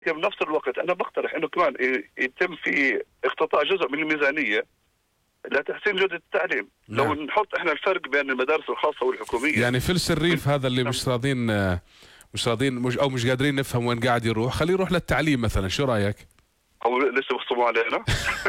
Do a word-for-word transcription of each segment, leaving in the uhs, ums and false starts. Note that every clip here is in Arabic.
بنفس الوقت انا بقترح انه كمان يتم في اقتطاع جزء من الميزانيه لتحسين جوده التعليم. نعم. لو نحط احنا الفرق بين المدارس الخاصه والحكوميه، يعني فلس الريف هذا اللي مش راضين مش راضين مش او مش قادرين نفهم وين قاعد يروح، خليه يروح للتعليم مثلا، شو رايك؟ او لسه بخصموا علينا.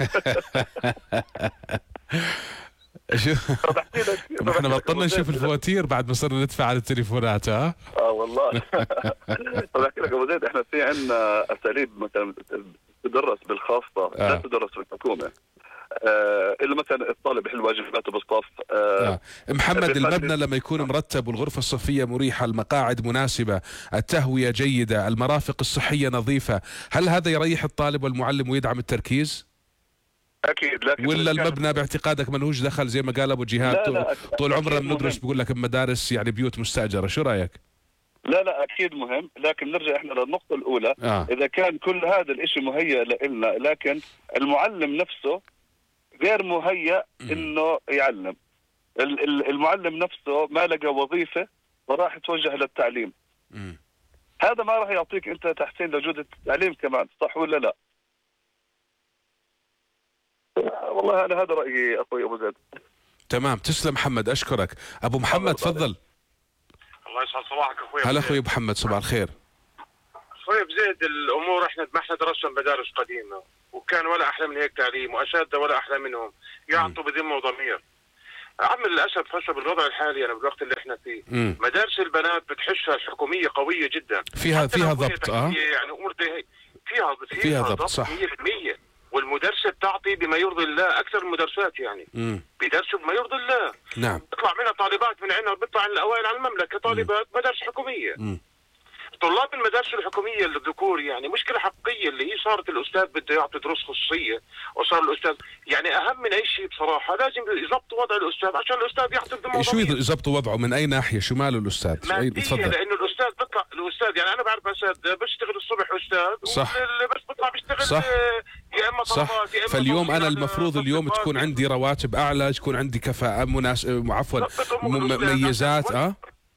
شو احنا بطلنا نشوف الفواتير بعد ما صرنا ندفع على التليفونات. ها اه والله. طب احكي لك ابو زيد، احنا في عندنا اساليب مثلا تدرس بالخاصه آه. لا تدرس بالحكومه. آه الا مثلا الطالب يحل واجباته بالصف. آه آه. محمد، المبنى لما يكون مرتب والغرفه الصفيه مريحه، المقاعد مناسبه، التهويه جيده، المرافق الصحيه نظيفه، هل هذا يريح الطالب والمعلم ويدعم التركيز؟ اكيد. لكن ولا المبنى باعتقادك ملهوش دخل زي ما قال ابو جهاد؟ لا لا طول عمرنا بندرس بقول لك المدارس يعني بيوت مستاجره، شو رايك؟ لا لا اكيد مهم، لكن نرجع احنا للنقطه الاولى. آه. اذا كان كل هذا الاشي مهيئ لنا لكن المعلم نفسه غير مهيئ انه يعلم، المعلم نفسه ما لقى وظيفه وراح يتوجه للتعليم. م. هذا ما راح يعطيك انت تحسين لجوده التعليم كمان، صح ولا لا؟ والله انا هذا رايي اخوي ابو زيد. تمام، تسلم محمد، اشكرك. ابو محمد تفضل. الله يسعد صباحك اخوي. هلا اخوي ابو محمد، صباح الخير. اخوي ابو زيد، الامور احنا ما احنا درسنا مدارس قديمه وكان ولا احلى من هيك تعليم، واساتذه ولا احلى منهم يعطوا بذمه وضمير. عم للاسف حسب الوضع الحالي انا بالوقت اللي احنا فيه م. مدارس البنات بتحسها الحكوميه قويه جدا، فيها فيها ضبط. اه يعني امور فيها فيها, فيها ضبط صح مية بالمية، والمدرسه بتعطي بما يرضي الله اكثر من المدرسات، يعني امم بيدرسوا بما يرضي الله. نعم. بيطلع منها طالبات من عندنا بيطلع من الاوائل على المملكه طالبات مم. مدارس حكوميه. مم. طلاب المدارس الحكوميه الذكور يعني مشكله حقيقيه اللي هي صارت الاستاذ بده يعطي دروس خصوصيه، وصار الاستاذ يعني اهم من اي شيء بصراحه لازم يضبطوا وضع الاستاذ عشان الاستاذ يعطي بضمه. شو يضبطوا وضعه من اي ناحيه؟ شو ماله الاستاذ؟ تفضل. لانه الاستاذ بيطلع الاستاذ يعني انا بعرف اساتذه بشتغل الصبح استاذ صح بس بيطلع بيشتغل صح يا اما طلبات يا اما فاليوم انا المفروض اليوم تكون عندي رواتب اعلى، تكون عندي كفاءه مناسبه عفوا مميزات. اه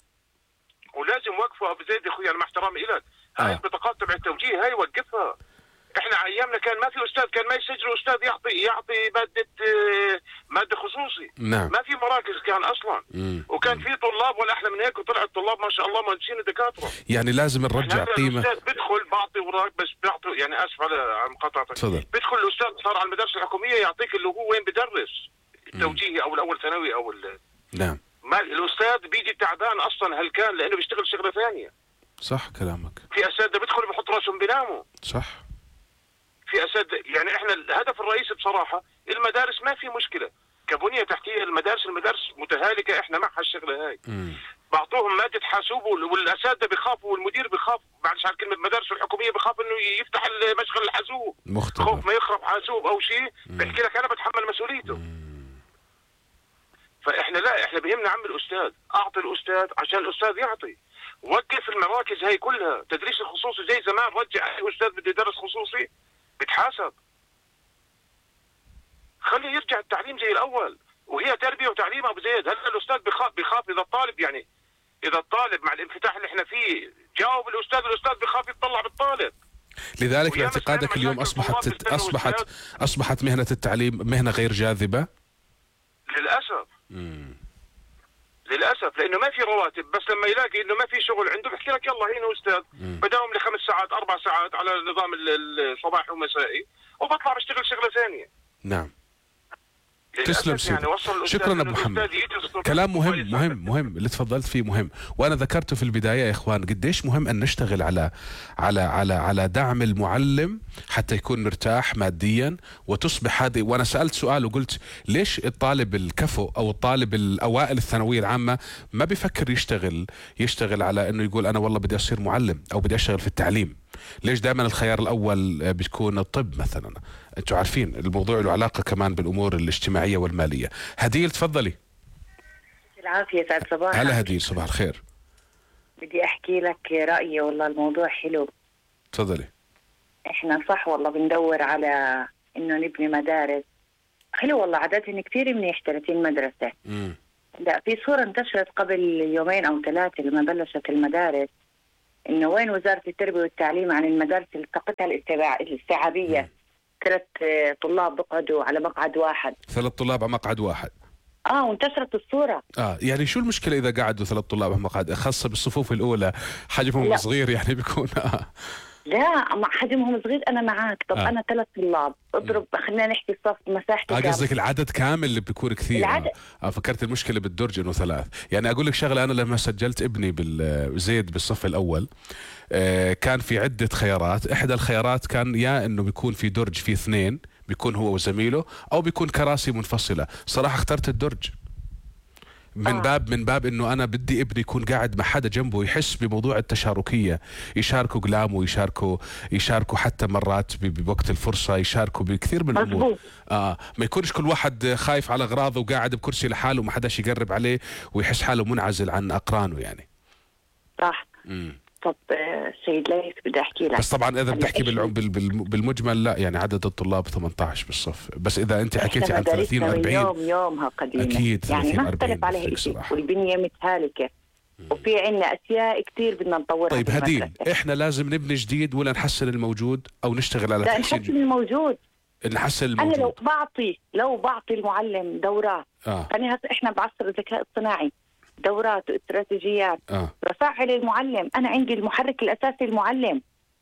ولازم وقفوا ابو زيد اخوي انا مع احترامي لك، هاي آه. البطاقات تبع التوجيه هاي وقفها. احنا ايامنا كان ما في استاذ كان ما يسجل استاذ يعطي يعطي ماده ماده خصوصي. نعم. ما في مراكز كان اصلا. مم. وكان في طلاب ولا احلى من هيك، وطلع الطلاب ما شاء الله مهندسين ودكاتره. يعني لازم نرجع قيمه. الاستاذ بدخل بعطي وراك بس بيعطي يعني اسف على مقاطعتك. تفضل. بدخل الاستاذ صار على المدارس الحكوميه يعطيك اللي هو وين بدرس التوجيهي او الاول ثانوي او ال... نعم. ما الاستاذ بيجي تعبان اصلا هلكان لانه بيشتغل شغله ثانيه. صح كلامك. في اساتذه بيدخلوا بيحط راسهم بيناموا. صح. في اساتذه يعني احنا الهدف الرئيسي بصراحه المدارس ما في مشكله كبنيه تحتيه، المدارس المدارس متهالكه احنا مع هالشغله هاي. م. بعطوهم ماده حاسوب والاساتذه بيخافوا والمدير بيخاف، معلش على كلمه المدارس الحكوميه بخاف انه يفتح مشغل الحاسوب. مختبر. خوف ما يخرب حاسوب او شيء بيحكي لك انا بتحمل مسؤوليته. م. فاحنا لا احنا بيهمنا عم الاستاذ، اعطي الاستاذ عشان الاستاذ يعطي. وقف المراكز هاي كلها تدريس الخصوصي زي زمان، رجع اي استاذ بده يدرس خصوصي بتحاسب. خليه يرجع التعليم زي الاول، وهي تربيه وتعليم ابو زيد. هلا الاستاذ بخاف بخاف اذا الطالب يعني اذا الطالب مع الانفتاح اللي احنا فيه جاوب الاستاذ، الاستاذ بخاف يتطلع بالطالب. لذلك باعتقادك اليوم اصبحت اصبحت اصبحت مهنه التعليم مهنه غير جاذبه؟ للاسف. امم للاسف لانه ما في رواتب، بس لما يلاقي انه ما في شغل عنده بيحكي لك يلا هنا استاذ بداوم لي خمس ساعات اربع ساعات على نظام الصباحي ومسائي وبطلع بشتغل شغله ثانيه. نعم. تسلم سيدي. يعني شكرا ابو محمد، كلام مهم مهم مهم اللي تفضلت فيه مهم، وانا ذكرته في البدايه يا اخوان قديش مهم ان نشتغل على على على على دعم المعلم حتى يكون مرتاح ماديا وتصبح هذه. وانا سالت سؤال وقلت ليش الطالب الكفؤ او الطالب الاوائل الثانويه العامه ما بيفكر يشتغل يشتغل على انه يقول انا والله بدي اصير معلم او بدي اشتغل في التعليم؟ ليش دائما الخيار الاول بتكون الطب مثلا؟ انتوا عارفين الموضوع له علاقه كمان بالامور الاجتماعيه والماليه. هديل تفضلي. العافيه سعد صباحك. هلا هديل، صباح الخير. بدي احكي لك رايي، والله الموضوع حلو. تفضلي. احنا صح والله بندور على انه نبني مدارس حلو، والله عادة كثير منيح ثلاثين مدرسه. امم لا في صوره انتشرت قبل يومين او ثلاثه لما بلشت المدارس إنه وين وزارة التربية والتعليم عن المدارس اللي طاقتها الاستيعابية ثلاث طلاب بقعدوا على مقعد واحد. ثلاث طلاب على مقعد واحد. اه وانتشرت الصورة. اه يعني شو المشكلة إذا قعدوا ثلاث طلاب على مقعد، خاصة بالصفوف الأولى حجمهم صغير يعني بيكون اه لا حجمهم صغير أنا معاك. طب آه. أنا ثلاث طلاب اضرب خلينا نحكي صف مساحته. اه قصدك العدد كامل اللي بيكون كثير. العدد. اه فكرت المشكلة بالدرج إنه ثلاث. يعني أقول لك شغلة، أنا لما سجلت ابني بالزيد بالصف الأول آه كان في عدة خيارات. إحدى الخيارات كان يا إنه بيكون في درج فيه اثنين بيكون هو وزميله، أو بيكون كراسي منفصلة. صراحة اخترت الدرج من آه. باب من باب انه انا بدي ابني يكون قاعد مع حدا جنبه يحس بموضوع التشاركيه، يشاركوا كلامه، يشاركوا يشاركوا حتى مرات بوقت الفرصه، يشاركوا بكثير من الامور. اه ما يكونش كل واحد خايف على اغراضه وقاعد بكرسي لحاله وما حداش يقرب عليه ويحس حاله منعزل عن اقرانه يعني. صح. امم طب سيد ليث بدي احكي لك، بس طبعا اذا بتحكي بالمجمل لا يعني عدد الطلاب ثمانية عشر بالصف، بس اذا انت حكيتي عن ثلاثين وأربعين يوم يومها قديمه اكيد يعني ما اختلف عليها شيء، والبنيه متهالكه وفي عندنا اشياء كثير بدنا نطورها. طيب هدين، احنا لازم نبني جديد ولا نحسن الموجود او نشتغل على تحسين نحسن الموجود؟ نحسن الموجود. انا لو بعطي لو بعطي المعلم دورات آه. يعني احنا بعصر الذكاء الصناعي دورات واستراتيجيات آه. رفعها للمعلم. انا عندي المحرك الاساسي المعلم،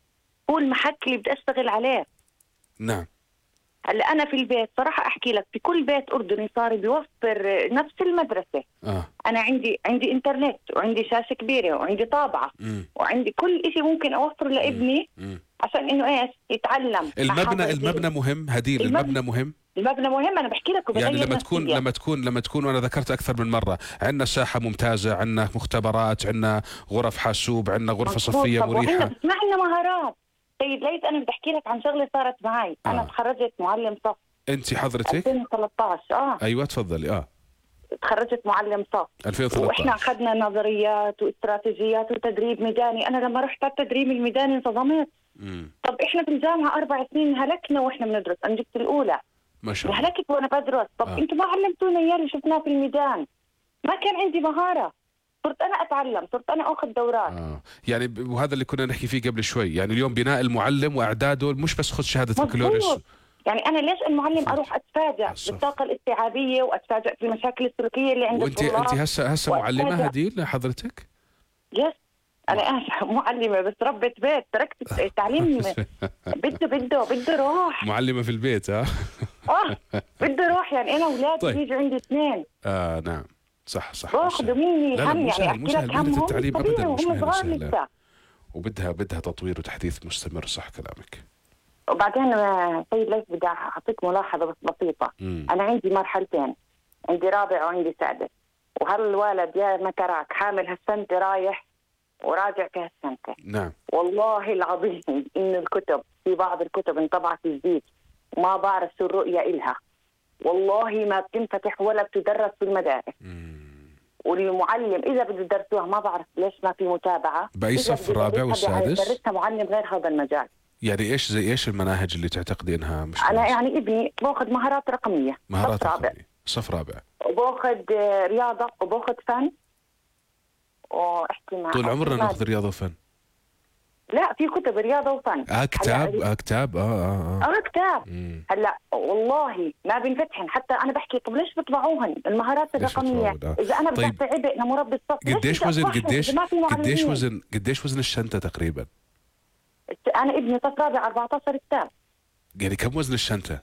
هو المحك اللي بدي اشتغل عليه. نعم. هلا انا في البيت صراحه احكي لك في كل بيت اردني صار بيوفر نفس المدرسه. آه. انا عندي عندي انترنت وعندي شاشه كبيره وعندي طابعه مم. وعندي كل شيء ممكن اوفره لابني مم. عشان انه ايش يتعلم. المبنى المبنى مهم هدين، المبنى, المبنى مهم المبنى مهم. انا بحكي لك يعني لما تكون لما تكون لما تكون وانا ذكرت اكثر من مره عندنا ساحه ممتازه، عندنا مختبرات، عندنا غرف حاسوب، عندنا غرفه صفيه مريحه، بس ما عندنا مهارات. سيد ليث انا بدي احكي لك عن شغله صارت معي. آه. انا تخرجت معلم صف. انت حضرتك ألفين وثلاثة عشر اه ايوه تفضلي. اه تخرجت معلم صف ألفين وثلاثة عشر واحنا اخذنا نظريات واستراتيجيات وتدريب ميداني. انا لما رحت على التدريب الميداني انصدمت. امم طب احنا بالجامعه اربع سنين هلكنا واحنا بندرس. انا جبت الاولى ما شاء الله. هلكت وانا بدرس. طب آه. انتم ما علمتونا اياه اللي شفناه في الميدان. ما كان عندي مهاره، صرت انا اتعلم، صرت انا اخذ دورات. آه. يعني وهذا اللي كنا نحكي فيه قبل شوي، يعني اليوم بناء المعلم واعداده مش بس خذ شهاده بكالوريوس. يعني انا ليش المعلم اروح اتفاجئ بالطاقه الاستيعابيه واتفاجئ في المشاكل السلوكيه اللي عند الطلاب؟ وانت انت هسه هسه معلمه هديل حضرتك؟ يس انا معلمه بس ربة بيت، تركت التعليم. بده بده بده روح. معلمه في البيت ها؟ اه بده روح. يعني انا اولادي طيب. بيجوا عندي اثنين. اه نعم صح صح. باخذوا مني هم يعني احكي لك همهم التعليم ابدا مش صغار لسه، وبدها بدها تطوير وتحديث مستمر. صح كلامك. وبعدين سيد ليث بدي اعطيك ملاحظه بس بسيطه. مم. انا عندي مرحلتين، عندي رابع وعندي سادس، وهالولد يا متراك حامل هالسنه رايح وراجع في هالسنه. نعم. والله العظيم انه الكتب في بعض الكتب انطبعت جديد وما بعرف شو الرؤيه إلها. والله ما بتنفتح ولا بتدرس في المدارس. مم. والمعلم اذا بده يدرسوها ما بعرف ليش ما في متابعه. باي صف الرابع والسادس؟ درسها معلم غير هذا المجال. يعني ايش زي ايش المناهج اللي تعتقدي انها مش انا يعني ابني باخذ مهارات رقميه مهارات رقميه صف رابع، وباخذ رياضه وباخذ فن واحكي مع طول عمرنا ناخذ رياضه وفن. لا في كتب رياضه وفن. اه كتاب اه كتاب اه اه اه, آه كتاب. مم. هلا والله ما بنفتحن. حتى انا بحكي طب ليش بتطبعوهن المهارات الرقميه؟ آه. اذا انا بدي طيب. عبء لمربي الصف قديش وزن قديش قديش وزن قديش وزن الشنطه تقريبا؟ انا ابني صف رابع أربعة عشر كتاب. يعني كم وزن الشنطه؟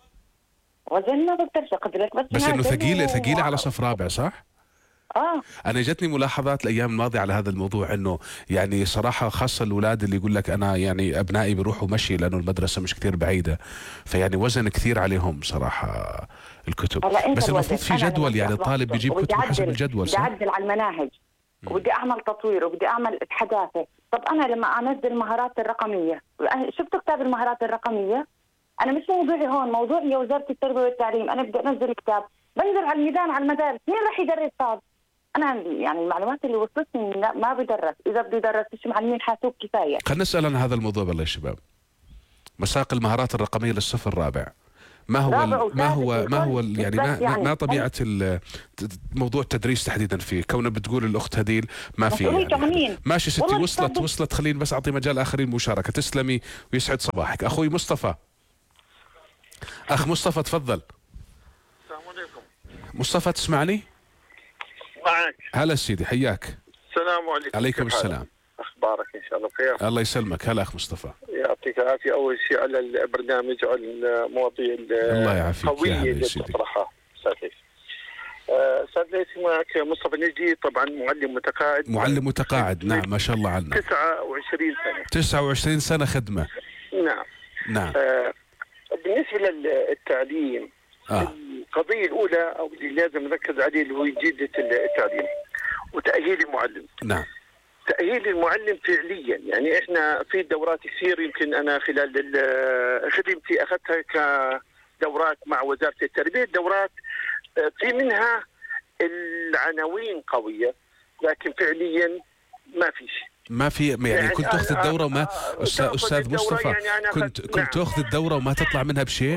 وزن ما بقدرش اقدر بس بس انه ثقيله ثقيله على صف رابع صح؟ اه انا جتني ملاحظات الايام الماضيه على هذا الموضوع، انه يعني صراحه خاصه الاولاد اللي يقول لك انا يعني ابنائي بيروحوا مشي لانه المدرسه مش كثير بعيده، فيعني وزن كثير عليهم صراحه الكتب. بس المفروض في جدول، يعني الطالب بيجيب كتب حسب الجدول صح؟ بدي اعدل على المناهج وبدي اعمل تطوير وبدي اعمل حداثه. طب انا لما انزل المهارات الرقميه، شفتوا كتاب المهارات الرقميه؟ انا مش موضوعي هون، موضوعي وزاره التربيه والتعليم. انا بدي انزل كتاب بنزل على الميدان على المدارس، مين راح يدرس هذا؟ انا يعني المعلومات اللي وصلتني لا ما بدرس. اذا بده يدرس مش معلمين حاسوب كفايه. خلينا نسال عن هذا الموضوع بالله يا شباب. مساق المهارات الرقميه للصف الرابع ما هو ما هو ما هو يعني ما, يعني ما طبيعه موضوع التدريس تحديدا فيه؟ كونه بتقول الاخت هديل ما في يعني. ماشي ستي، وصلت وصلت خلينا بس اعطي مجال اخرين مشاركه. تسلمي ويسعد صباحك. اخوي مصطفى، اخ مصطفى تفضل. السلام عليكم. مصطفى تسمعني؟ معك. هلا سيدي، حياك. السلام عليكم. عليكم السلام. اخبارك؟ ان شاء الله بخير. الله يسلمك. هلا اخ مصطفى. يعطيك العافيه اول شيء على البرنامج وعلى المواضيع القويه اللي تطرحها. استاذ ليث. استاذ ليث معك مصطفى نجدي، طبعا معلم متقاعد. معلم متقاعد، نعم ما شاء الله عنه. تسعة وعشرين سنة. تسعة وعشرين سنة خدمة. نعم. نعم. آه بالنسبة للتعليم، آه. القضية الأولى أو اللي لازم نركز عليه اللي هو جودة التعليم وتأهيل المعلم. نعم. تأهيل المعلم فعليا، يعني احنا في دورات كثير، يمكن انا خلال خدمتي اخذتها كدورات مع وزارة التربية. الدورات في منها العناوين قوية لكن فعليا ما في شيء. ما في يعني, يعني كنت تاخذ الدورة وما استاذ استاذ مصطفى يعني كنت كنت نعم. تاخذ الدورة وما تطلع منها بشيء؟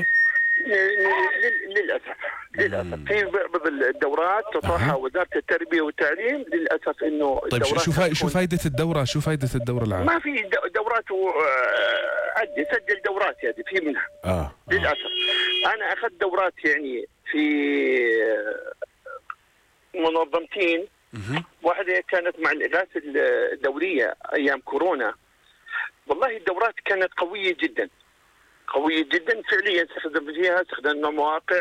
للأسف للأسف في بعض الدورات تطرحها أه. وزارة التربية والتعليم، للأسف إنه طيب شو فا... شو فائدة الدورة؟ شو فائدة الدورة العامة؟ ما في دورات عدي سجل دورات هذه في منها آه. للأسف. أنا أخذت دورات يعني في منظمتين، مه. واحدة كانت مع الإغاثة الدولية أيام كورونا. والله الدورات كانت قوية جدا قوية جدا فعليا. استخدم فيها استخدمنا مواقع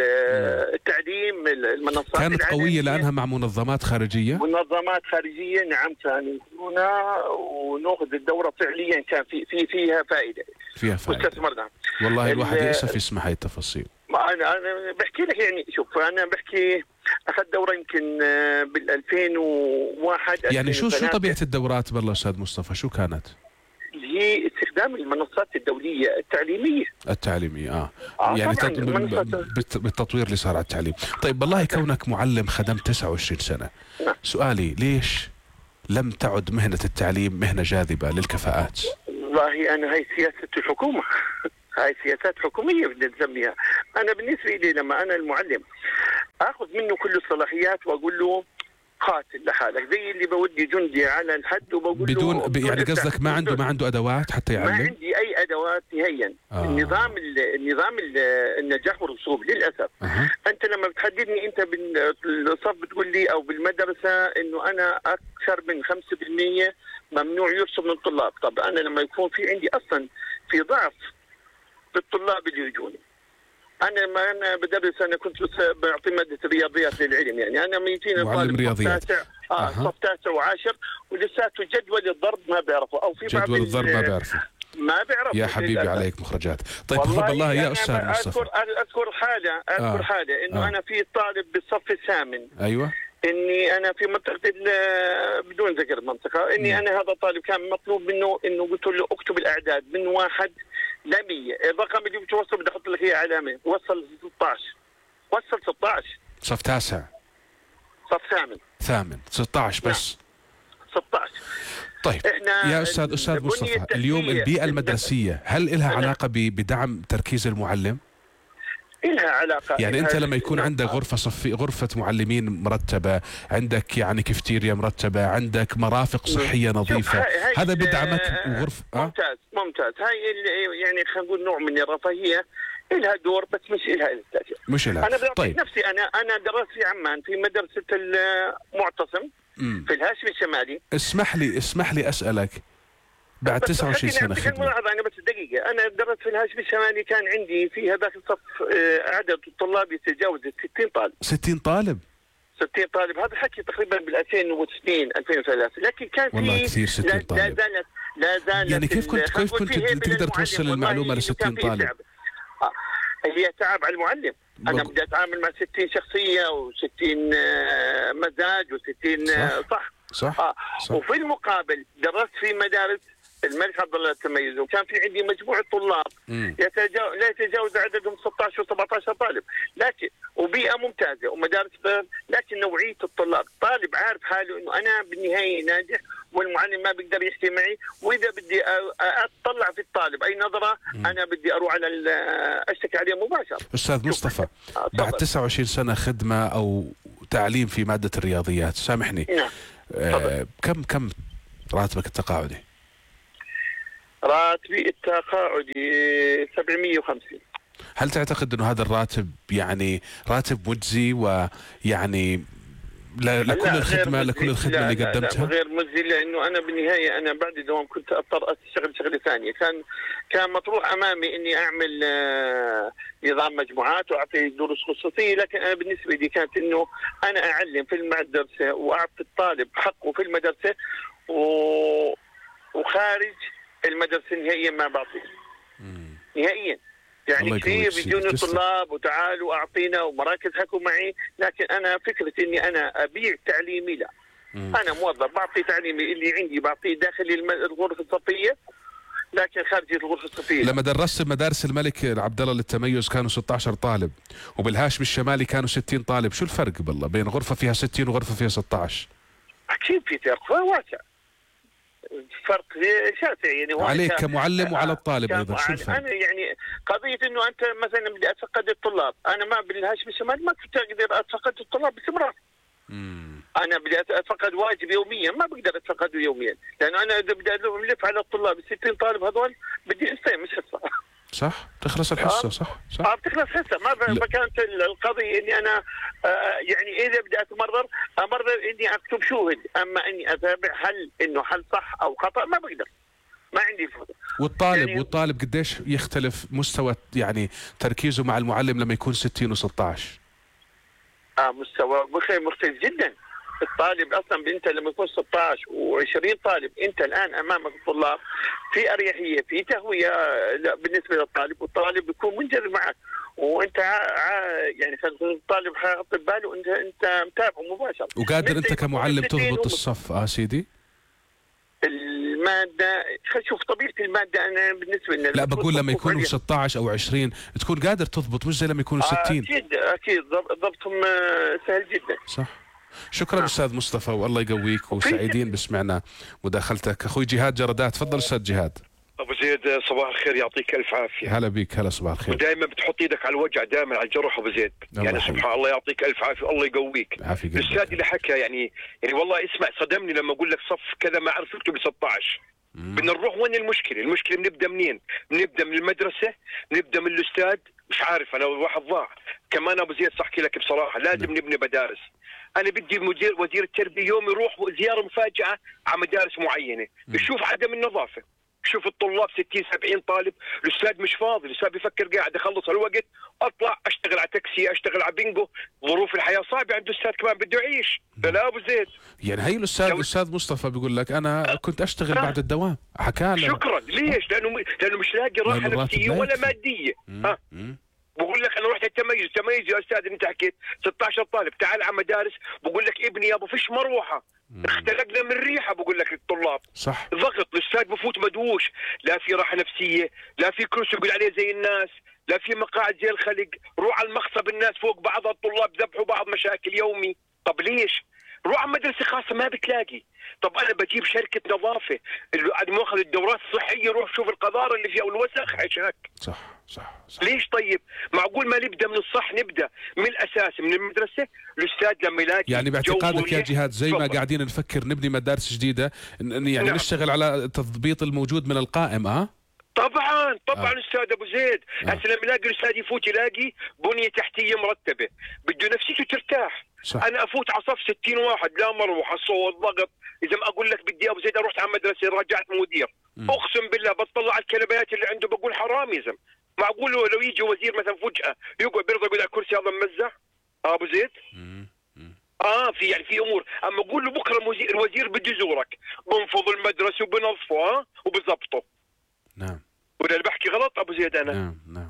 التعليم، المنصات كانت قوية لأنها مع منظمات خارجية. منظمات خارجية نعم، كانوا يكونونا وناخذ الدورة فعليا كان في في فيها فائدة. فيها فائدة. واستثمرنا. والله الواحد يأسف يسمع هاي التفاصيل. أنا أنا بحكي لك يعني شوف، أنا بحكي أخذت دورة يمكن بال ألفين وواحد. يعني شو شو طبيعة الدورات بالله أستاذ مصطفى؟ شو كانت؟ هي استخدام المنصات الدولية التعليمية. التعليمية اه, آه يعني بالتطوير اللي صار على التعليم. طيب بالله كونك معلم خدمت تسعة وعشرين سنة، نعم. سؤالي ليش لم تعد مهنة التعليم مهنة جاذبة للكفاءات؟ والله أنا هاي سياسة الحكومة هاي سياسات حكومية بدنا نسميها. أنا بالنسبة لي لما أنا المعلم أخذ منه كل الصلاحيات وأقول له قاتل لحالك، زي اللي بودي جندي على الحد وبقول بدون له ب... يعني قصدك ما عنده ما عنده ادوات حتى يعلم؟ ما عندي اي ادوات نهائيا. آه. النظام النظام النجاح والرسوب للاسف. أه. انت لما بتحددني انت بالصف بتقول لي او بالمدرسه انه انا اكثر من خمسة بالمئة ممنوع يرسب من الطلاب. طب انا لما يكون في عندي اصلا في ضعف بالطلاب اللي يجوني، انا لما انا بدرس انا كنت بعطي ماده الرياضيات للعلم، يعني انا ميتين معلم رياضيات تاسع اه صف أه. تاسع وعاشر ولساته جدول الضرب ما بيعرفوا، او في جدول الضرب ما بيعرفوا ما بيعرفوا يا حبيبي لله. عليك مخرجات. طيب والله, والله يا استاذ مصطفى اذكر اذكر حاله اذكر آه. حاله انه آه. انا في طالب بالصف الثامن، ايوه اني انا في منطقه بدون ذكر المنطقه، اني م. انا هذا الطالب كان مطلوب منه انه قلت له اكتب الاعداد من واحد ل مية، الرقم اللي بتوصل بدي احط لك اياه علامه، وصل ستة عشر وصل ستة عشر صف تاسع صف ثامن ثامن ستة عشر بس ستة عشر. طيب يا استاذ استاذ مصطفى، اليوم البيئه المدرسيه هل لها علاقه بدعم تركيز المعلم؟ إلها علاقة. يعني إلها أنت لما يكون عندك غرفة صفي غرفة معلمين مرتبة، عندك يعني كافتيريا مرتبة، عندك مرافق صحية نظيفة، هذا بدعمك وغرفة آه؟ ممتاز ممتاز. هاي يعني خلينا نقول نوع من الرفاهية، إلها دور بس مش إلها التأثير. مش إلها. أنا بعطيك طيب. نفسي أنا أنا درست في عمان في مدرسة المعتصم م. في الهاشمي الشمالي. اسمح لي اسمح لي أسألك، بعد تسعة وعشرين سنة خدمة، أنا بس دقيقة، أنا درست في الهاشمي الشمالي كان عندي في هذاك الصف عدد الطلاب يتجاوز ستين طالب. ستين طالب؟ ستين طالب، هذا الحكي تقريبا بال ألفين واثنين ألفين وثلاثة، لكن كان في والله كثير ستين طالب. لا زالت لا زالت يعني كيف كنت كيف كنت تقدر توصل المعلومة ل ستين طالب؟ آه. هي تعب على المعلم. بق... أنا بدي أتعامل مع ستين شخصية وستين مزاج وستين صح صح, صح. آه. صح. وفي المقابل درست في مدارس الملك عبد الله التميز، وكان في عندي مجموعه طلاب يتجاوز لا يتجاوز عددهم ستة عشر سبعة عشر طالب، لكن وبيئه ممتازه ومدارس، لكن نوعيه الطلاب، طالب عارف حاله انه انا بالنهايه ناجح والمعلم ما بيقدر يحكي معي، واذا بدي اطلع في الطالب اي نظره انا بدي اروح على اشتكي عليه مباشره. استاذ مصطفى، بعد تسعة وعشرين سنه خدمه او تعليم في ماده الرياضيات، سامحني، نعم. آه كم كم راتبك التقاعدي؟ راتبي التقاعدي سبعمئة وخمسين. هل تعتقد انه هذا الراتب يعني راتب مجزي ويعني لكل الخدمه لكل الخدمه لا اللي قدمتها؟ لا غير مجزي، لانه انا بالنهايه انا بعد الدوام كنت اضطر اشتغل شغله ثانيه، كان كان مطروح امامي اني اعمل آه نظام مجموعات واعطي دروس خصوصيه، لكن انا بالنسبه لي كانت انه انا اعلم في المدرسه واعطي الطالب حقه في المدرسه و... وخارج المدرسه نهائيا ما بعطيه نهائيا. يعني كثير بيجوني الطلاب وتعالوا اعطينا ومراكز حكوا معي، لكن انا فكره اني انا ابيع تعليمي لا. مم. انا موظف بعطي تعليمي اللي عندي بعطيه داخل الغرفه الصفيه، لكن خارج الغرفه الصفيه. لما درست بمدارس الملك عبد الله للتميز كانوا ستة عشر طالب، وبالهاشم الشمالي كانوا ستين طالب، شو الفرق بالله بين غرفه فيها ستين وغرفه فيها ستة عشر؟ اكيد في فرق واسع. فرق شاسع يعني. عليك كمعلم وعلى الطالب ايضا، شو الفرق؟ انا يعني قضيه انه انت مثلا بدي اتفقد الطلاب، انا ما بالهاشم الشمالي ما كنت اقدر اتفقد الطلاب باستمرار. امم انا بدي اتفقد واجب يوميا ما بقدر اتفقده يوميا، لانه انا اذا بدي الف على الطلاب ال ستين طالب هذول بدي انسان مش حصه. صح، تخلص الحصه. صح صح اه بتخلص حصه، ما فكانت القضيه اني انا آه يعني اذا بدي اتمرر امرر اني اكتب شوهد، اما اني اتابع هل انه هل صح او خطا ما بقدر، ما عندي فضل. والطالب يعني والطالب قديش يختلف مستوى يعني تركيزه مع المعلم لما يكون ستين وستة عشر؟ اه مستوى مختلف جدا. الطالب اصلا انت لما يكون ستة عشر وعشرين طالب، انت الان امامك الطلاب في اريحيه في تهويه بالنسبه للطالب، والطالب بيكون منجذب معك، وانت ع... يعني الطالب حاط باله وانت انت متابعه مباشره، وقادر انت كمعلم تضبط الصف. اه سيدي الماده، شوف طبيعه الماده انا بالنسبه لنا لا بقول لما يكونوا ستة عشر او عشرين تكون قادر تضبط، مش زي لما يكونوا ستين. اكيد اكيد ضبطهم سهل جدا. صح. شكرا آه. استاذ مصطفى، والله يقويك، وسعيدين بسمعنا مداخلتك. اخوي جهاد جردات، تفضل استاذ جهاد. ابو زيد صباح الخير، يعطيك الف عافيه. هلا بيك. هلا صباح الخير. ودائما بتحط ايدك على الوجع، دائما على الجرح ابو زيد، يعني سبحان الله، يعطيك الف عافيه والله يقويك. الاستاذ اللي حكى يعني يعني والله اسمع صدمني لما اقول لك صف كذا ما عرف يكتب ستة عشر. بدنا نروح وين المشكله؟ المشكله بنبدا منين؟ بنبدا من المدرسه، بنبدا من الاستاذ، مش عارف انا واحد ضاع كمان ابو زيد. صح لك بصراحه لازم م. نبني مدارس. انا بدي مدير وزير التربيه يوم يروح زياره مفاجاه على مدارس معينه، يشوف عدم النظافه، شوف الطلاب ستين سبعين طالب، الاستاذ مش فاضي، الاستاذ بيفكر قاعد اخلص الوقت اطلع اشتغل على تاكسي، اشتغل على بينجو، ظروف الحياه صعبه عند الاستاذ كمان بده يعيش. لا ابو زيد، يعني هي الاستاذ الاستاذ مصطفى بيقول لك انا كنت اشتغل بعد الدوام، حكى لنا. شكرا. ليش؟ لانه لانه مش لاقي راحه نفسيه ولا ماديه. ها بقول لك انا رحت التميز، تميز يا استاذ انت حكيت ستة عشر طالب، تعال على مدارس بقول لك ابني يابا فيش مروحه، اختلقنا من ريحه بقول لك الطلاب. صح. ضغط، الاستاذ بفوت مدووش، لا في راحه نفسيه، لا في كرسي يقول عليه زي الناس، لا في مقاعد زي الخلق، روح على المخصب الناس فوق بعضها، الطلاب ذبحوا بعض، مشاكل يومي. طب ليش؟ روح على مدرسه خاصه ما بتلاقي. طب انا بجيب شركه نظافه اللي ماخذ الدورات الصحيه، روح شوف القذاره اللي فيها والوسخ عشاك. صح صح صح. ليش طيب؟ معقول ما نبدا من الصح؟ نبدا من الاساس من المدرسه. الاستاذ لما يلاقي يعني باعتقادك يا جهاد زي ما قاعدين نفكر نبني مدارس جديده يعني نعم. نشتغل على تضبيط الموجود من القائم. اه طبعا طبعا آه. استاذ ابو زيد، هسه لما يلاقي الاستاذ يفوت يلاقي بنيه تحتيه مرتبه، بده نفسيته ترتاح. صح. انا افوت على صف ستين واحد لا مروحه، صوت، ضغط. اذا ما اقول لك بدي ابو زيد اروح على مدرسه رجعت مدير، م. اقسم بالله بطلع على الكلبيات اللي عنده بقول حرام يا زلمه. معقول لو يجي وزير مثلا فجاه يقعد بيرضى يقول على الكرسي هذا ممزح؟ اه ابو زيد؟ م. م. اه في يعني في امور، اما اقول له بكره الوزير, الوزير بده يزورك، بنفض المدرسه وبنظفه ها وبظبطه. نعم. ولا اللي بحكي غلط ابو زيد انا؟ نعم نعم.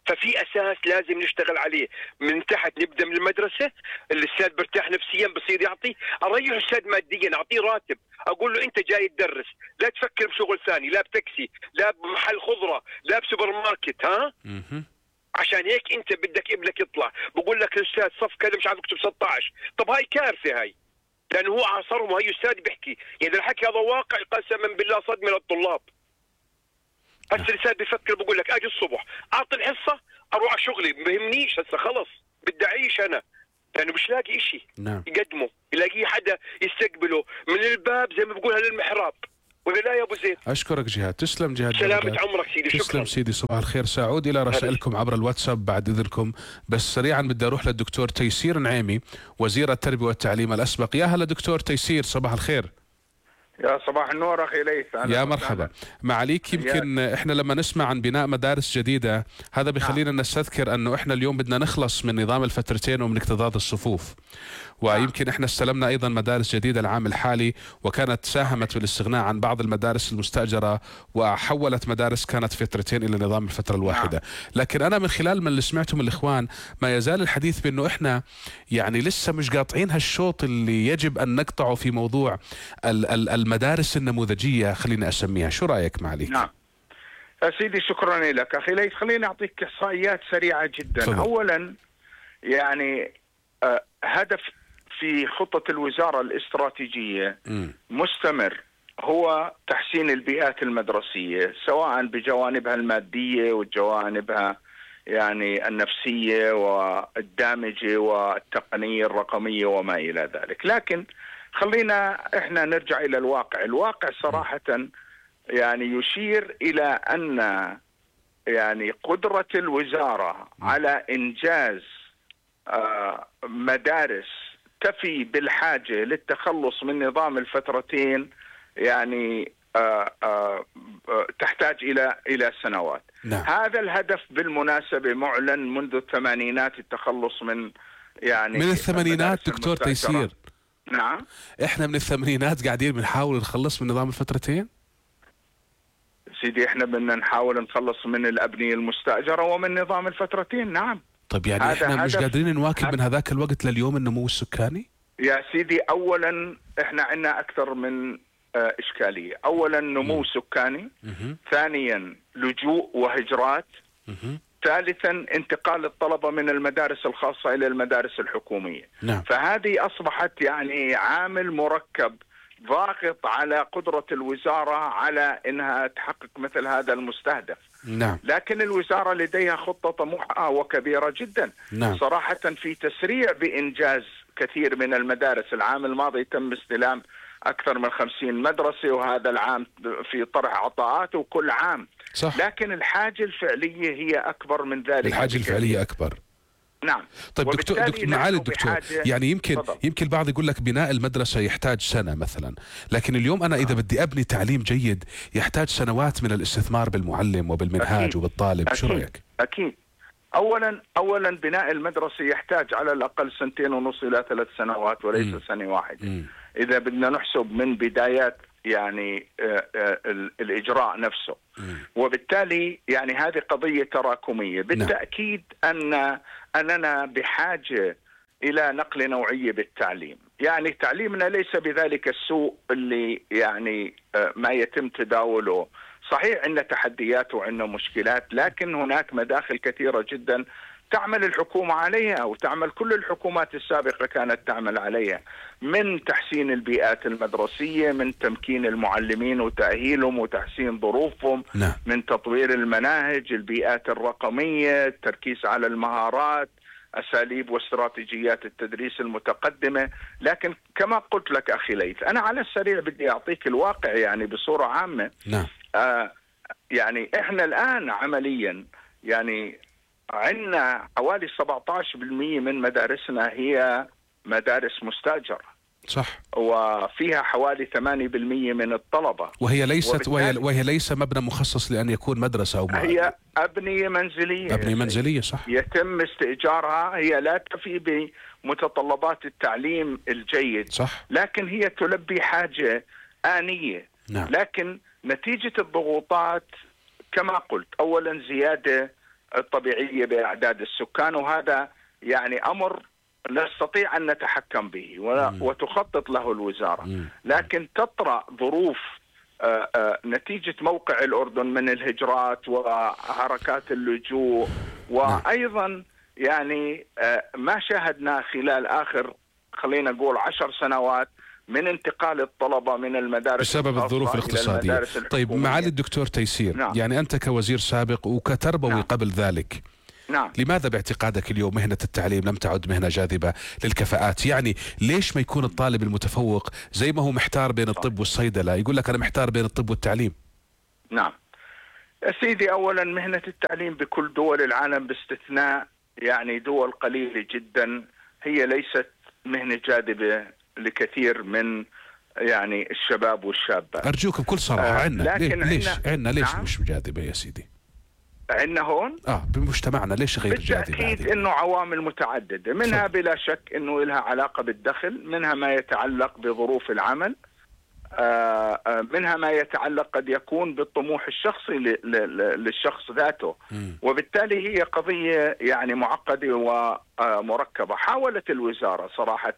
ففي اساس لازم نشتغل عليه من تحت. نبدا من المدرسه، الاستاذ برتاح نفسيا بصير يعطي، اريح الاستاذ ماديا، اعطيه راتب، اقول له انت جاي تدرس، لا تفكر بشغل ثاني، لا بتاكسي، لا بمحل خضره، لا بسوبر ماركت. ها عشان هيك انت بدك ابنك يطلع بقول لك الاستاذ صف كذا مش عارف اكتب ستة عشر. طب هاي كارثه هاي، لانه هو عاصرهم وهي استاذ بيحكي، يعني الحكي هذا واقع قسما بالله صدمه للطلاب. هسه الاستاذ بيفكر بقول لك اجي الصبح اعطي الحصه اروح على شغلي، ما بهمنيش هسه خلص بدي اعيش انا، لانه مش لاقي شيء نعم. يقدمه، يلاقيه حدا يستقبله من الباب زي ما بقولها للمحراب، ولا لا يا ابو زيد؟ اشكرك جهاد، تسلم جهاد. سلامة عمرك سيدي، شكرا. تسلم سيدي، صباح الخير. سأعود الى رسائلكم عبر الواتساب بعد اذنكم، بس سريعا بدي اروح للدكتور تيسير نعيمي وزير التربيه والتعليم الاسبق. يا هلا دكتور تيسير، صباح الخير. يا صباح النور اخي ليث. يا مرحبا. معاليك يمكن احنا لما نسمع عن بناء مدارس جديده هذا بخلينا نستذكر انه احنا اليوم بدنا نخلص من نظام الفترتين ومن اكتظاظ الصفوف، ويمكن احنا استلمنا ايضا مدارس جديده العام الحالي، وكانت ساهمت في الاستغناء عن بعض المدارس المستاجره وحولت مدارس كانت فترتين الى نظام الفتره الواحده. لكن انا من خلال من اللي سمعته من الاخوان ما يزال الحديث بانه احنا يعني لسه مش قاطعين هالشوط اللي يجب ان نقطعه في موضوع المدارس النموذجيه، خليني اسميها. شو رايك معاليك؟ نعم سيدي، شكرا لك اخي ليث. خليني اعطيك احصائيات سريعه جدا. فضل. اولا يعني آه هدف في خطة الوزارة الاستراتيجية م. مستمر هو تحسين البيئات المدرسية، سواء بجوانبها المادية وجوانبها يعني النفسية والدامجة والتقنية الرقمية وما إلى ذلك. لكن خلينا احنا نرجع إلى الواقع. الواقع صراحة يعني يشير إلى أن يعني قدرة الوزارة على إنجاز آه مدارس تفي بالحاجة للتخلص من نظام الفترتين يعني آآ آآ تحتاج إلى إلى سنوات. نعم. هذا الهدف بالمناسبة معلن منذ الثمانينات، التخلص من يعني من الثمانينات دكتور تيسير. نعم احنا من الثمانينات قاعدين بنحاول نخلص من نظام الفترتين سيدي. احنا بدنا نحاول نخلص من الأبنية المستأجرة ومن نظام الفترتين. نعم. طيب يعني احنا مش قادرين نواكب من هذاك الوقت لليوم النمو السكاني؟ يا سيدي اولا احنا عندنا اكثر من اه اشكاليه. اولا نمو م. سكاني. م. ثانيا لجوء وهجرات. م. ثالثا انتقال الطلبه من المدارس الخاصه الى المدارس الحكوميه. نعم. فهذه اصبحت يعني عامل مركب ضاغط على قدرة الوزارة على انها تحقق مثل هذا المستهدف. نعم. لكن الوزارة لديها خطة طموحة وكبيرة جدا. نعم. صراحة في تسريع بإنجاز كثير من المدارس. العام الماضي تم استلام أكثر من خمسين مدرسة، وهذا العام في طرح عطاءات وكل عام. صح. لكن الحاجة الفعلية هي أكبر من ذلك. الحاجة الفعلية أكبر. نعم. طيب دكتور, دكتور معالي الدكتور، يعني يمكن فضل. يمكن البعض يقول لك بناء المدرسة يحتاج سنة مثلا، لكن اليوم أنا إذا بدي أبني تعليم جيد يحتاج سنوات من الاستثمار بالمعلم وبالمنهاج أكيد. وبالطالب. شو رأيك؟ أكيد. أولا أولا بناء المدرسة يحتاج على الأقل سنتين ونص إلى ثلاث سنوات وليس م. سنة واحدة. م. إذا بدنا نحسب من بدايات يعني آه آه الإجراء نفسه. م. وبالتالي يعني هذه قضية تراكمية. بالتأكيد أن أننا بحاجة إلى نقل نوعية بالتعليم. يعني تعليمنا ليس بذلك السوء اللي يعني آه ما يتم تداوله. صحيح عندنا تحديات وعندنا مشكلات، لكن هناك مداخل كثيرة جدا تعمل الحكومة عليها وتعمل كل الحكومات السابقة كانت تعمل عليها، من تحسين البيئات المدرسية، من تمكين المعلمين وتأهيلهم وتحسين ظروفهم. لا. من تطوير المناهج، البيئات الرقمية، التركيز على المهارات، أساليب واستراتيجيات التدريس المتقدمة. لكن كما قلت لك أخي ليث، أنا على السريع بدي أعطيك الواقع يعني بصورة عامة. نعم. آه يعني إحنا الآن عمليا يعني عندنا حوالي سبعة عشر بالمئة من مدارسنا هي مدارس مستأجرة. صح. وفيها حوالي ثمانية بالمئة من الطلبة، وهي ليست وهي, وهي ليس مبنى مخصص لأن يكون مدرسة أو معلم. هي أبنية منزلية. أبنية منزلية صح. يتم استئجارها، هي لا تفي بمتطلبات التعليم الجيد. صح. لكن هي تلبي حاجة آنية. نعم. لكن نتيجة الضغوطات كما قلت، أولا زيادة الطبيعية بأعداد السكان، وهذا يعني أمر نستطيع أن نتحكم به وتخطط له الوزارة. لكن تطرأ ظروف آآ آآ نتيجة موقع الأردن من الهجرات وحركات اللجوء، وأيضا يعني ما شاهدنا خلال آخر خلينا نقول عشر سنوات من انتقال الطلبة من المدارس بسبب الظروف الاقتصادية. طيب معالي الدكتور تيسير، نعم. يعني أنت كوزير سابق وكتربوي نعم. قبل ذلك، نعم. لماذا باعتقادك اليوم مهنة التعليم لم تعد مهنة جاذبة للكفاءات؟ يعني ليش ما يكون الطالب المتفوق زي ما هو محتار بين الطب والصيدلة يقول لك أنا محتار بين الطب والتعليم؟ نعم يا سيدي، أولا مهنة التعليم بكل دول العالم باستثناء يعني دول قليلة جدا هي ليست مهنة جاذبة لكثير من يعني الشباب والشابات. أرجوك بكل صراحة، عنا آه ليش عنا ليش نعم؟ مش جاذبة يا سيدي؟ عندنا هون اه بمجتمعنا ليش غير جاذبة؟ بالتأكيد انه عوامل متعددة، منها صح. بلا شك انه لها علاقة بالدخل، منها ما يتعلق بظروف العمل، آه منها ما يتعلق قد يكون بالطموح الشخصي للشخص ذاته. م. وبالتالي هي قضية يعني معقدة ومركبة. حاولت الوزارة صراحة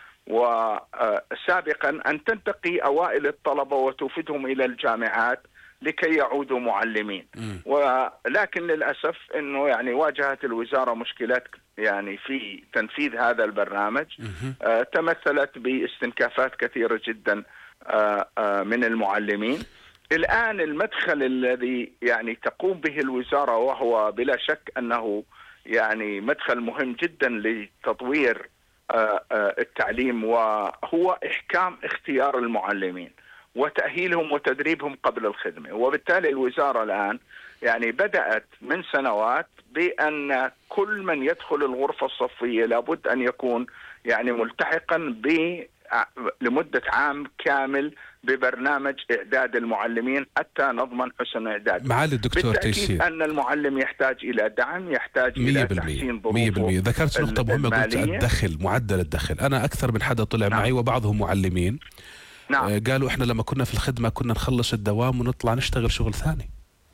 وسابقا أن تنتقي أوائل الطلبة وتوفدهم إلى الجامعات لكي يعودوا معلمين، ولكن للأسف أنه يعني واجهت الوزارة مشكلات يعني في تنفيذ هذا البرنامج، آه تمثلت باستنكافات كثيرة جدا آه آه من المعلمين. الآن المدخل الذي يعني تقوم به الوزارة وهو بلا شك أنه يعني مدخل مهم جدا لتطوير آه آه التعليم، وهو إحكام اختيار المعلمين وتأهيلهم وتدريبهم قبل الخدمة. وبالتالي الوزارة الآن يعني بدأت من سنوات بأن كل من يدخل الغرفة الصفية لابد أن يكون يعني ملتحقا ب لمدة عام كامل ببرنامج إعداد المعلمين حتى نضمن حسن إعداد. معالي الدكتور تيسير، أن المعلم يحتاج إلى دعم، يحتاج إلى تحسين ظروفه. مية بالمية ذكرت نقطة مهمة، قلت الدخل، معدل الدخل. أنا أكثر من حدا طلع نعم. معي وبعضهم معلمين نعم. قالوا إحنا لما كنا في الخدمة كنا نخلص الدوام ونطلع نشتغل شغل ثاني.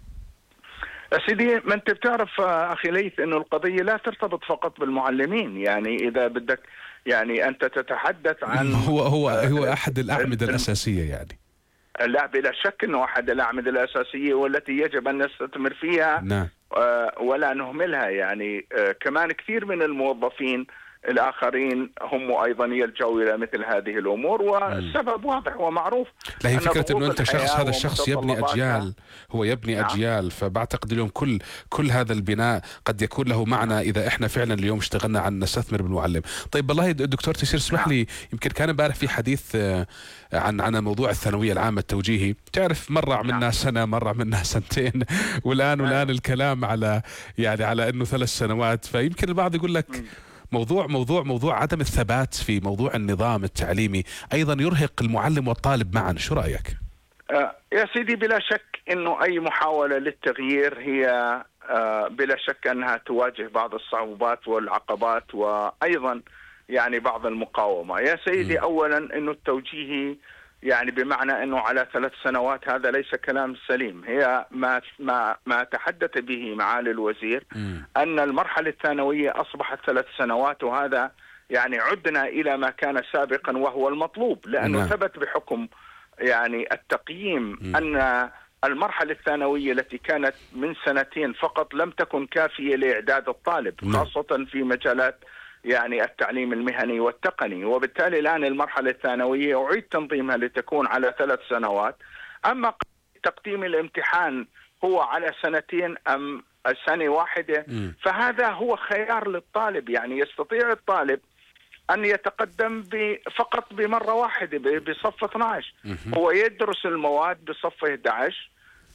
سيدي، ما أنت بتعرف أخي ليث إنه القضية لا ترتبط فقط بالمعلمين. يعني إذا بدك يعني أنت تتحدث عن هو هو هو أحد الأعمدة الأساسية يعني. لا بلا شك أنه أحد الأعمدة الأساسية والتي يجب أن نستثمر فيها نعم. ولا نهملها. يعني كمان كثير من الموظفين الآخرين هم أيضا يلجأوا إلى مثل هذه الأمور، والسبب واضح ومعروف. لا هي فكرة أنه أنت شخص، هذا الشخص يبني أجيال، هو يبني نعم. أجيال. فبعتقد اليوم كل كل هذا البناء قد يكون له معنى إذا إحنا فعلا اليوم اشتغلنا عن نستثمر بالمعلم. طيب والله الدكتور تيسير اسمح لي، يمكن كان امبارح في حديث عن عن موضوع الثانوية العامة التوجيهي. تعرف مرة منا سنة، مرة منا سنتين، والآن والآن الكلام على يعني على إنه ثلاث سنوات. فيمكن البعض يقول لك موضوع موضوع موضوع عدم الثبات في موضوع النظام التعليمي أيضا يرهق المعلم والطالب معا. شو رأيك؟ آه يا سيدي، بلا شك أنه أي محاولة للتغيير هي آه بلا شك أنها تواجه بعض الصعوبات والعقبات وأيضا يعني بعض المقاومة. يا سيدي م. أولا أنه التوجيهي يعني بمعنى أنه على ثلاث سنوات هذا ليس كلام سليم. هي ما ما ما تحدث به معالي الوزير م. أن المرحلة الثانوية أصبحت ثلاث سنوات، وهذا يعني عدنا إلى ما كان سابقا وهو المطلوب، لأنه م. ثبت بحكم يعني التقييم م. أن المرحلة الثانوية التي كانت من سنتين فقط لم تكن كافية لإعداد الطالب م. خاصة في مجالات يعني التعليم المهني والتقني. وبالتالي الآن المرحلة الثانوية أعيد تنظيمها لتكون على ثلاث سنوات. أما تقديم الامتحان هو على سنتين أم سنة واحدة م. فهذا هو خيار للطالب. يعني يستطيع الطالب أن يتقدم فقط بمرة واحدة بصف اثني عشر، هو يدرس المواد بصف أحد عشر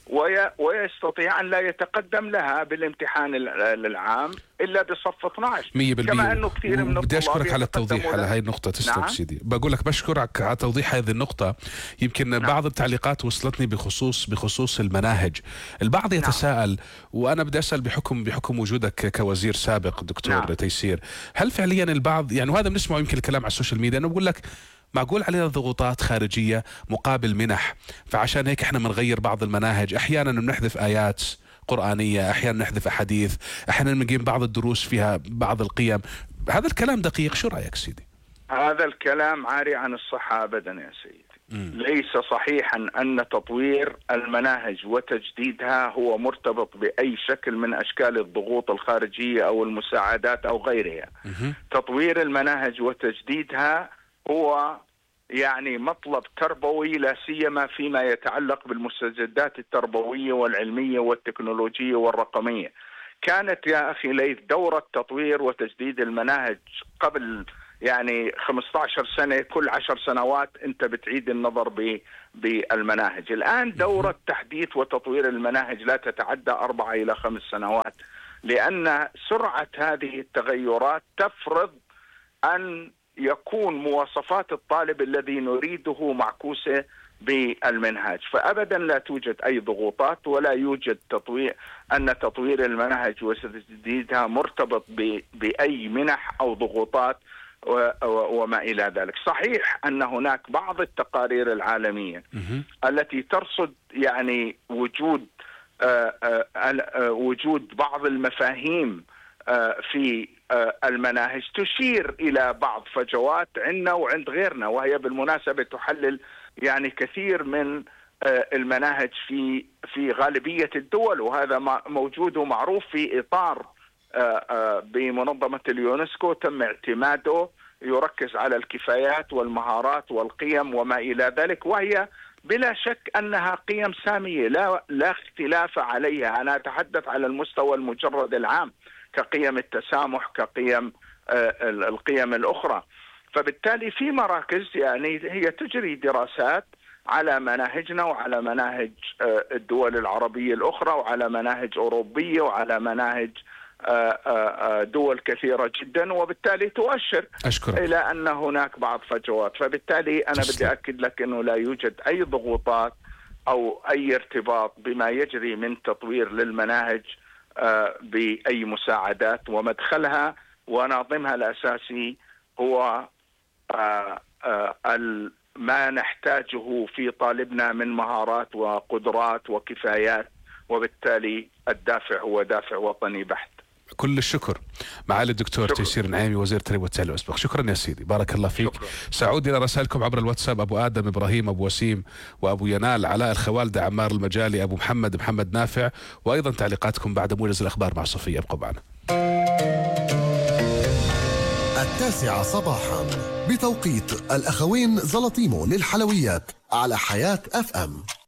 ويستطيع أن لا يتقدم لها بالامتحان العام إلا بصف اثني عشر. مية بالمية. كما أنه كثير من بدي أشكرك على التوضيح على هاي النقطة. تسلم نعم. سيدي، بقول لك بشكرك على توضيح هذه النقطة. يمكن نعم. بعض التعليقات وصلتني بخصوص بخصوص المناهج. البعض يتساءل نعم. وأنا بدي أسأل بحكم بحكم وجودك كوزير سابق دكتور نعم. تيسير، هل فعليا البعض يعني، وهذا بنسمعه يمكن الكلام على السوشيال ميديا، أنا بقول لك معقول علينا ضغوطات خارجية مقابل منح، فعشان هيك احنا بنغير بعض المناهج، احيانا بنحذف آيات قرآنية، أحيانا نحذف أحاديث، أحيانا نقيم بعض الدروس فيها بعض القيم. هذا الكلام دقيق، شو رأيك سيدي؟ هذا الكلام عاري عن الصحة أبدا يا سيدي. ليس صحيحا أن تطوير المناهج وتجديدها هو مرتبط بأي شكل من أشكال الضغوط الخارجية أو المساعدات أو غيرها. تطوير المناهج وتجديدها هو يعني مطلب تربوي، لا سيما فيما يتعلق بالمستجدات التربوية والعلمية والتكنولوجية والرقمية. كانت يا أخي ليث دورة تطوير وتجديد المناهج قبل يعني خمسة عشر سنة، كل عشر سنوات أنت بتعيد النظر بالمناهج. الآن دورة تحديث وتطوير المناهج لا تتعدى أربعة إلى خمس سنوات، لأن سرعة هذه التغيرات تفرض أن يكون مواصفات الطالب الذي نريده معكوسة بالمنهاج. فأبدا لا توجد أي ضغوطات، ولا يوجد تطوير أن تطوير المناهج وتجديدها مرتبط بأي منح أو ضغوطات وما إلى ذلك. صحيح أن هناك بعض التقارير العالمية التي ترصد يعني وجود آآ آآ وجود بعض المفاهيم في المناهج تشير إلى بعض فجوات عندنا وعند غيرنا، وهي بالمناسبة تحلل يعني كثير من المناهج في في غالبية الدول، وهذا موجود ومعروف في إطار بمنظمة اليونسكو تم اعتماده، يركز على الكفايات والمهارات والقيم وما إلى ذلك، وهي بلا شك أنها قيم سامية لا لا اختلاف عليها. أنا أتحدث على المستوى المجرد العام كقيم التسامح، كقيم القيم الأخرى. فبالتالي في مراكز يعني هي تجري دراسات على مناهجنا وعلى مناهج الدول العربية الأخرى وعلى مناهج أوروبية وعلى مناهج دول كثيرة جدا، وبالتالي تؤشر أشكرك. إلى أن هناك بعض فجوات. فبالتالي أنا بدي أكد لك أنه لا يوجد أي ضغوطات أو أي ارتباط بما يجري من تطوير للمناهج بأي مساعدات، ومدخلها وناظمها الأساسي هو ما نحتاجه في طالبنا من مهارات وقدرات وكفايات، وبالتالي الدافع هو دافع وطني بحت. كل الشكر معالي الدكتور تيسير نعيمي وزير التربية والتعليم الأسبق. شكرا يا سيدي، بارك الله فيك. شكرا. سأعود إلى رسائلكم عبر الواتساب. أبو آدم إبراهيم، أبو وسيم، وأبو ينال، علاء الخوالدة، عمار المجالي، أبو محمد، محمد نافع، وأيضا تعليقاتكم بعد موجز الأخبار مع صفية. ابقوا معنا. التاسعة صباحا بتوقيت الأخوين زلطيمو للحلويات على حياة أف أم.